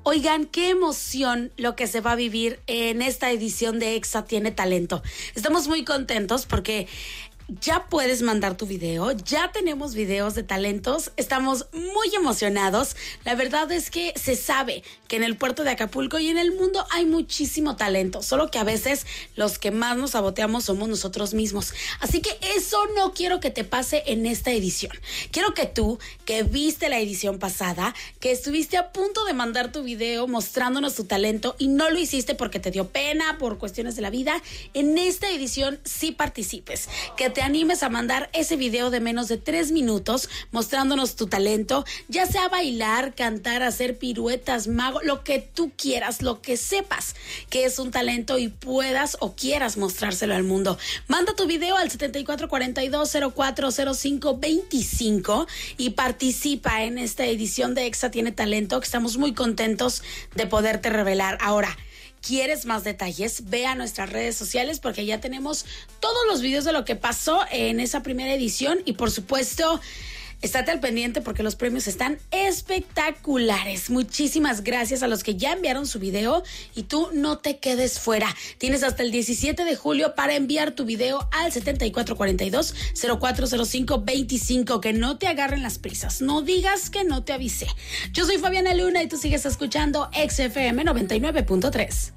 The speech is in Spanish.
Oigan, qué emoción lo que se va a vivir en esta edición de Exa Tiene Talento. Estamos muy contentos porque ya puedes mandar tu video, ya tenemos videos de talentos, estamos muy emocionados. La verdad es que se sabe que en el puerto de Acapulco y en el mundo hay muchísimo talento, solo que a veces los que más nos saboteamos somos nosotros mismos. Así que eso no quiero que te pase en esta edición. Quiero que tú, que viste la edición pasada, que estuviste a punto de mandar tu video mostrándonos tu talento y no lo hiciste porque te dio pena, por cuestiones de la vida, en esta edición sí participes. Que te animes a mandar ese video de menos de 3 minutos mostrándonos tu talento, ya sea bailar, cantar, hacer piruetas, mago, lo que tú quieras, lo que sepas que es un talento y puedas o quieras mostrárselo al mundo. Manda tu video al 7442040525 y participa en esta edición de Exa Tiene Talento, que estamos muy contentos de poderte revelar. Ahora, ¿quieres más detalles? Ve a nuestras redes sociales porque ya tenemos todos los videos de lo que pasó en esa primera edición y por supuesto, estate al pendiente porque los premios están espectaculares. Muchísimas gracias a los que ya enviaron su video y tú no te quedes fuera. Tienes hasta el 17 de julio para enviar tu video al 7442040525. Que no te agarren las prisas. No digas que no te avisé. Yo soy Fabiana Luna y tú sigues escuchando XFM 99.3.